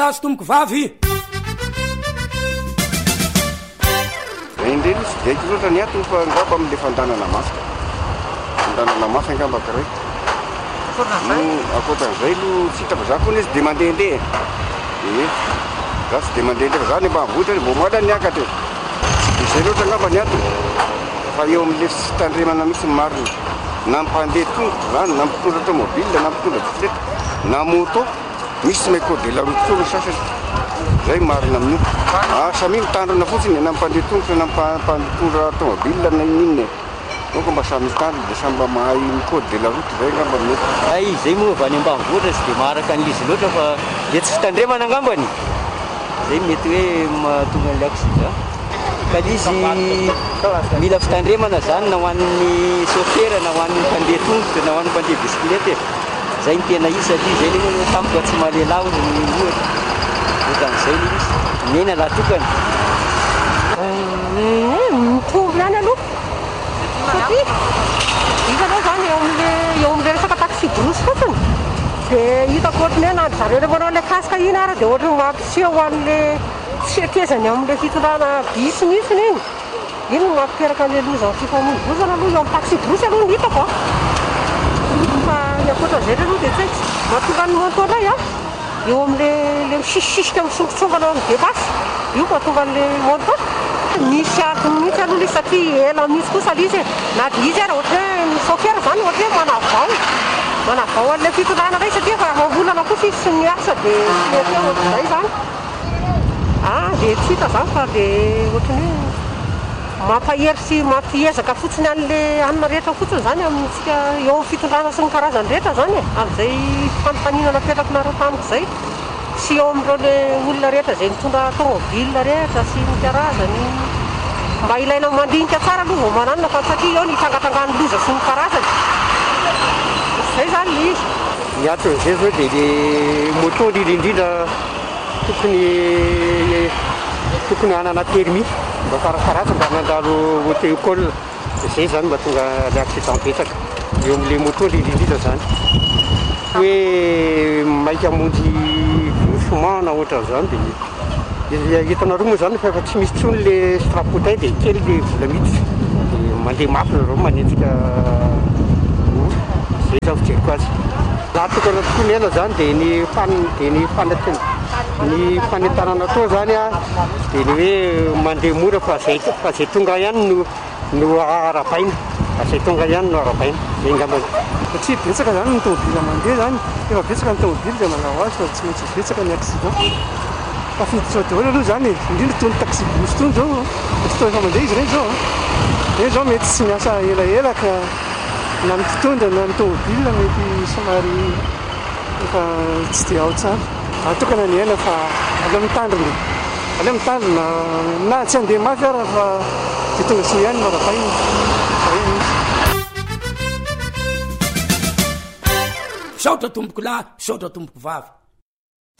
Azo tomboko vavy indreny sy diaiko loatra ny atony fa angamba amin'le fandanana masika angamba kiray akoatran'izay lo tsita fa za koa izy de mandehandeha za sy de mandehandeha fa za ny mba mivoatra mbo moala niakatra tsy izay loatra angamba ny atony fa eo amin'le sy tandremana mihitsy ny mariny na mpandeha tongotra zany na mpitondra automobile na mpitondra bisikileta na moto misy may code de la route koa sasany zay marina amin'io samy mitandrina fotsiny na mpandeha tongotra na mpitondra automobile na inona donc mba samy mitandrina de samy mba mahay code de la route zay angamba mety ay zay moa va any ambanivohitra sy de maharaka an'izy loatra fa de tsy fitandremana angambany zay mety hoe mahatonga an'le accident ka izy mila fitandremana zany na ho an'ny chauffeur na ho an'ny mpandeha tongotra na ho an'ny mpandeha bisikileta zay ny tena izy satria zay le tampoka tsy mahalehilahy ny ohatra ohatra'izay le izy mena laha tokany mitombo ihany aloha satria hitanao zany eo amin'le resaka taxi brosy fotsiny de hitako ohatrany hoe na zareo le manao le kasika iny ary de ohatrany mampiseho an'le fiakezany amin'le fitondrana bisy mihitsiny iny no mampiteraka an'le lozany fifamoivoizana aloha eo amin'ny taxi brosy aloha ny hitako fa akoatran'izay le aloha de tsy haiko mahatonga ny montolay eo amin'le misisisika misongotsongana amin'ny debasy io mahatonga an'le monto misy atony mihitsy aloha le satria ela mihitsy kosa le izy na de izy ary ohatra hoe ny chauffeur zany ohatra hoe manavao an'le fitondrana ray satria fa mambolana kosa izy sy miasa de mety ohatr'izay zany de tsy hita zany fa de ohatrany hoe mampahery sy mampiezaka fotsiny an'le anina rehetra fotsiny zany amintsika eo amin'ny fitondrana sy ny karazany rehetra zany amin'izay fanontaniana napetrakinareo tamiko zay sy eo amin'ireo le olona rehetra zay mitondra automobile rehetra sy ny karazany mba ilaina mandinika tsara aloha vao mananina fa satria eo ny tangatangany loza sy ny karazany zay zany le izy ny aton'izay zao de le moto indrindrindrindra tokony hanana permis mba karakaratsy mba nandalo auto école zay zany mba tonga le accident betsaka eo amin'le moto indrindrindrindra zany hoe maika monjy doucement na ohatran'izany de hitanareo moa zany fa efa tsy misy tsony le strapotin de kely le vola miditra de mandeha mafy nareo manenjika zay zany fijeriko azy laha tokana tokoa ny ela zany de ny fanentanana atao zany de ny hoe mandeha mora fa zay tonga ihany no arabaina zay tonga ihany no arabaina zay ngambany satria betsaka zany ny tomobile mandeha zany efa betsaka ny tomobile de manao azy fa tsy maintsy betsaka ny accident tafiditra daholo aloha zany indrindra tony taxi bus tony zao fotoana efa mandeha izy reny zao mety tsy miasa elaela ka na ny mpitondra na ny tomobile mety somary efa tsy de ao tsara atokana ny aina fa aleo mitandrina na tsy andeha mafy ara fa de tonga sy ihany marabaina saotra tomboko lahy saotra tomboko vavy